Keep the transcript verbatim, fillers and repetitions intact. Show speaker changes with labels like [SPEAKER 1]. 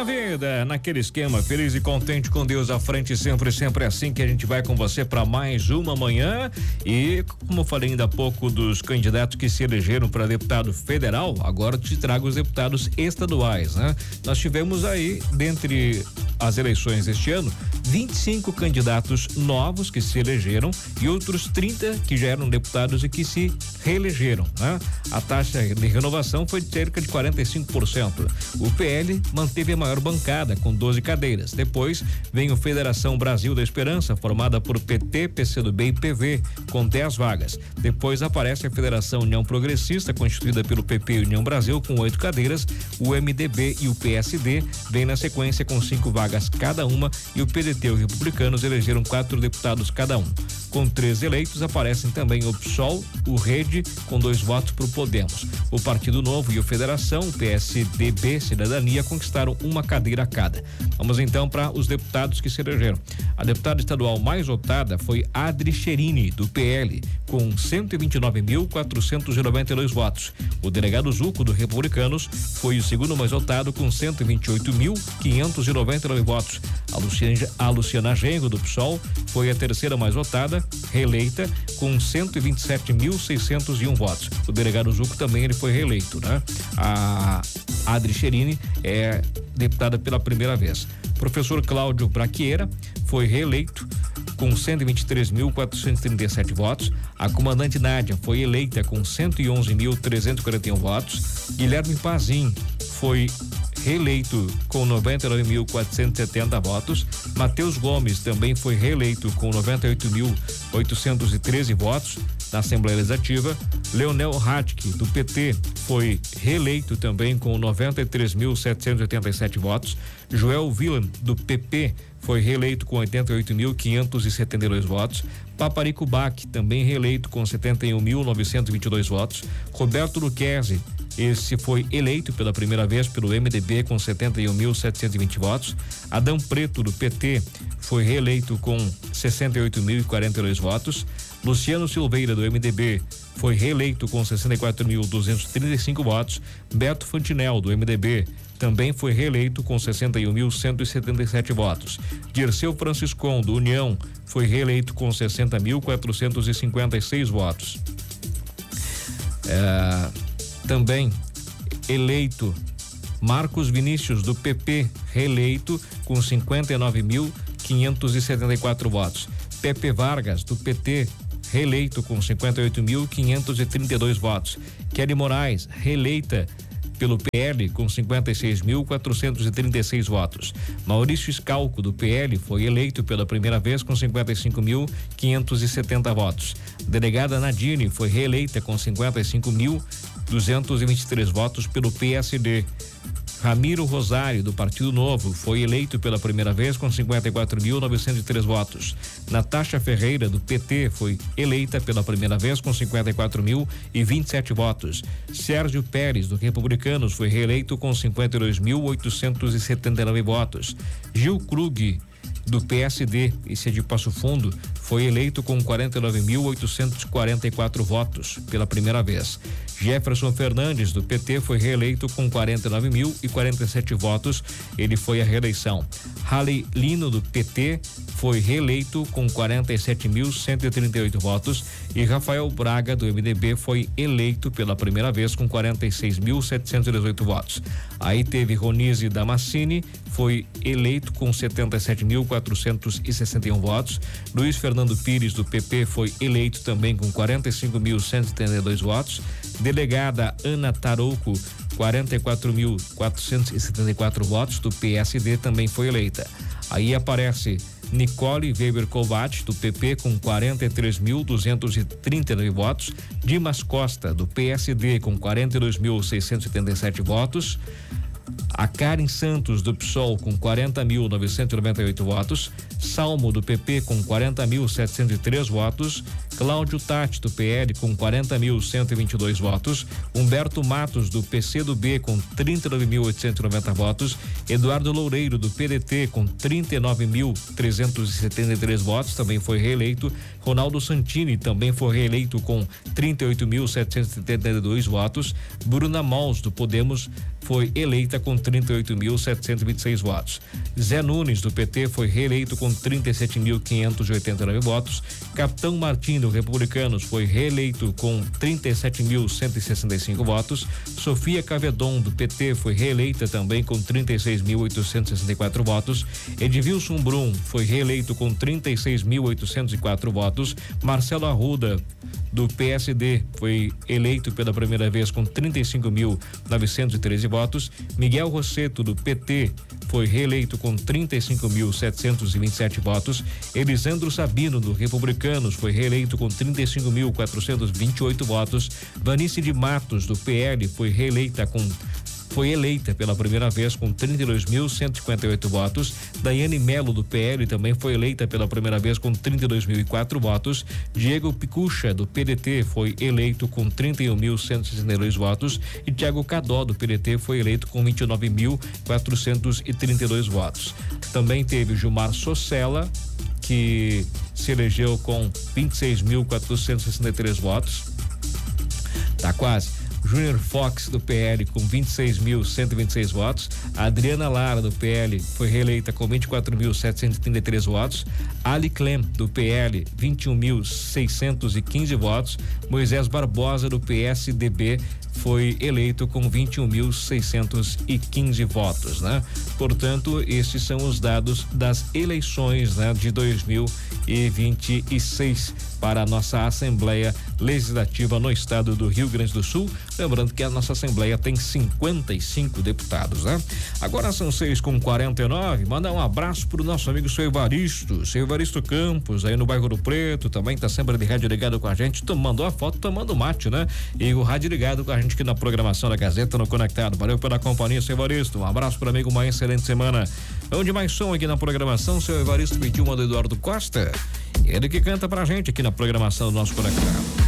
[SPEAKER 1] vida, naquele esquema, feliz e contente com Deus à frente, sempre, sempre assim que a gente vai com você para mais uma manhã. E como eu falei ainda há pouco dos candidatos que se elegeram para deputado federal, agora te trago os deputados estaduais, né? Nós tivemos aí, dentre as eleições deste ano, vinte e cinco candidatos novos que se elegeram e outros trinta que já eram deputados e que se reelegeram, né? A taxa de renovação foi de cerca de quarenta e cinco por cento. O P L manteve a maior bancada com doze cadeiras. Depois vem o Federação Brasil da Esperança, formada por P T, P C do B e P V, com dez vagas. Depois aparece a Federação União Progressista, constituída pelo P P e União Brasil, com oito cadeiras. O M D B e o P S D vêm na sequência com cinco vagas cada uma, e o P D T e os Republicanos elegeram quatro deputados cada um. Com três eleitos aparecem também o P SOL, o Rede, com dois votos para o Podemos. O Partido Novo e o Federação, o P S D B Cidadania, conquistaram uma cadeira a cada. Vamos então para os deputados que se elegeram. A deputada estadual mais votada foi Adri Cherini, do P L, com cento e vinte e nove mil quatrocentos e noventa e dois votos. O delegado Zuco, do Republicanos, foi o segundo mais votado, com cento e vinte e oito mil quinhentos e noventa e nove votos. A Luciana, a Luciana Genro, do P SOL, foi a terceira mais votada, reeleita, com cento e vinte e sete mil seiscentos e um votos. O delegado Zuco também ele foi reeleito, né? A Adri Cherini é deputada pela primeira vez. Professor Cláudio Braqueira foi reeleito com cento e vinte e três mil quatrocentos e trinta e sete votos. A comandante Nádia foi eleita com cento e onze mil trezentos e quarenta e um votos. Guilherme Pazin foi reeleito com noventa e nove mil quatrocentos e setenta votos. Matheus Gomes também foi reeleito com noventa e oito mil oitocentos e treze votos na Assembleia Legislativa. Leonel Radke, do P T, foi reeleito também com noventa e três mil setecentos e oitenta e sete votos. Joel Villan, do P P, foi reeleito com oitenta e oito mil quinhentos e setenta e dois votos. Paparico Bach, também reeleito com setenta e um mil novecentos e vinte e dois votos. Roberto Luquezzi, esse foi eleito pela primeira vez pelo M D B com setenta e um mil setecentos e vinte votos. Adão Preto, do P T, foi reeleito com sessenta e oito mil e quarenta e dois votos. Luciano Silveira, do M D B, foi reeleito com sessenta e quatro mil duzentos e trinta e cinco votos. Beto Fantinel, do M D B, também foi reeleito com sessenta e um mil cento e setenta e sete votos. Dirceu Franciscon, do União, foi reeleito com sessenta mil quatrocentos e cinquenta e seis votos. É, também eleito Marcos Vinícius, do P P, reeleito com cinquenta e nove mil quinhentos e setenta e quatro votos. Pepe Vargas, do P T, reeleito com cinquenta e oito mil quinhentos e trinta e dois votos. Kelly Moraes, reeleita pelo P L com cinquenta e seis mil quatrocentos e trinta e seis votos. Maurício Scalco, do P L, foi eleito pela primeira vez com cinquenta e cinco mil quinhentos e setenta votos. Delegada Nadine foi reeleita com cinquenta e cinco mil duzentos e vinte e três votos pelo P S D. Ramiro Rosário, do Partido Novo, foi eleito pela primeira vez com cinquenta e quatro mil novecentos e três votos. Natasha Ferreira, do P T, foi eleita pela primeira vez com cinquenta e quatro mil e vinte e sete votos. Sérgio Pérez, do Republicanos, foi reeleito com cinquenta e dois mil oitocentos e setenta e nove votos. Gil Krug, do P S D, esse é de Passo Fundo, foi eleito com quarenta e nove mil oitocentos e quarenta e quatro votos pela primeira vez. Jefferson Fernandes, do P T, foi reeleito com quarenta e nove mil e quarenta e sete votos. Ele foi à reeleição. Halley Lino, do P T, foi reeleito com quarenta e sete mil cento e trinta e oito votos. E Rafael Braga, do M D B, foi eleito pela primeira vez com quarenta e seis mil setecentos e dezoito votos. Aí teve Ronise Damascini, foi eleito com setenta e sete mil quatrocentos e sessenta e um votos. Luiz Fernando Pires, do P P, foi eleito também com quarenta e cinco mil cento e setenta e dois votos. Delegada Ana Tarouco, quarenta e quatro mil quatrocentos e setenta e quatro votos, do P S D, também foi eleita. Aí aparece Nicole Weber Kovac, do P P, com quarenta e três mil duzentos e trinta e nove votos. Dimas Costa, do P S D, com quarenta e dois mil seiscentos e setenta e sete votos. A Karen Santos, do P SOL, com quarenta mil novecentos e noventa e oito votos. Salmo, do P P, com quarenta mil setecentos e três votos. Cláudio Tati, do P L, com quarenta mil cento e vinte e dois votos. Humberto Matos, do P C do B, com trinta e nove mil oitocentos e noventa votos. Eduardo Loureiro, do P D T, com trinta e nove mil trezentos e setenta e três votos, também foi reeleito. Ronaldo Santini também foi reeleito com trinta e oito mil setecentos e setenta e dois votos. Bruna Mols, do Podemos, foi eleita com trinta e oito mil setecentos e vinte e seis votos. Zé Nunes, do P T, foi reeleito com trinta e sete mil quinhentos e oitenta e nove votos. Capitão Martim, do Republicanos, foi reeleito com trinta e sete mil cento e sessenta e cinco votos. Sofia Cavedon, do P T, foi reeleita também com trinta e seis mil oitocentos e sessenta e quatro votos. Edvilson Brum foi reeleito com trinta e seis mil oitocentos e quatro votos. Marcelo Arruda, do P S D, foi eleito pela primeira vez com trinta e cinco mil novecentos e treze votos. Miguel Rosseto, do P T, foi reeleito com trinta e cinco mil setecentos e vinte e sete votos. Elisandro Sabino, do Republicanos, foi reeleito com trinta e cinco mil quatrocentos e vinte e oito votos. Vanice de Matos, do P L, foi reeleita com Foi eleita pela primeira vez com trinta e dois mil cento e cinquenta e oito votos. Daiane Melo, do P L, também foi eleita pela primeira vez com trinta e dois mil e quatro votos. Diego Picucha, do P D T, foi eleito com trinta e um mil cento e sessenta e dois votos. E Tiago Cadó, do P D T, foi eleito com vinte e nove mil quatrocentos e trinta e dois votos. Também teve Gilmar Socella, que se elegeu com vinte e seis mil quatrocentos e sessenta e três votos. Tá quase. Júnior Fox, do P L, com vinte e seis mil cento e vinte e seis votos. A Adriana Lara, do P L, foi reeleita com vinte e quatro mil setecentos e trinta e três votos. Ali Clem, do P L, vinte e um mil seiscentos e quinze votos. Moisés Barbosa, do P S D B, foi eleito com vinte e um mil seiscentos e quinze votos, né? Portanto, esses são os dados das eleições, né, de dois mil e vinte e seis para a nossa Assembleia Legislativa no estado do Rio Grande do Sul. Lembrando que a nossa Assembleia tem cinquenta e cinco deputados, né? Agora são seis com quarenta e nove. Mandar um abraço pro nosso amigo seu Evaristo, seu Evaristo Campos, aí no bairro do Preto, também tá sempre de rádio ligado com a gente, tomando a foto, tomando mate, né? E o rádio ligado com a gente aqui na programação da Gazeta no Conectado. Valeu pela companhia, seu Evaristo. Um abraço pro amigo, uma excelente semana. Onde mais som aqui na programação, seu Evaristo pediu uma do Eduardo Costa. Ele que canta pra gente aqui na programação do nosso Conectado.